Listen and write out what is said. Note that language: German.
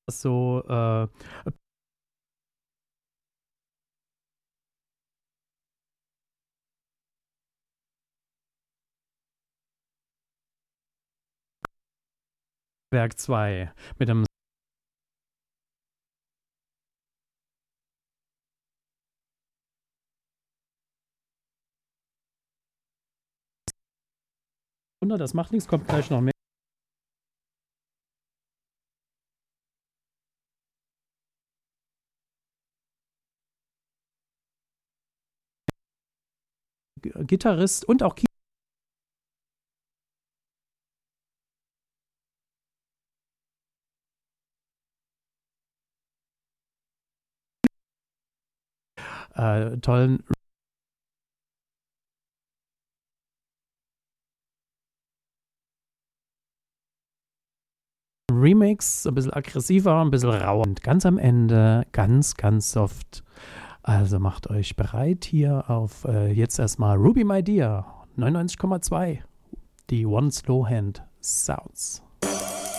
so Werk 2 mit dem Wunder, das macht nichts, kommt gleich noch mehr. Gitarrist und auch tollen Remix, ein bisschen aggressiver, ein bisschen rauer und ganz am Ende ganz, ganz soft. Also macht euch bereit hier auf jetzt erstmal Ruby My Dear 99,2, die One Slow Hand Sounds.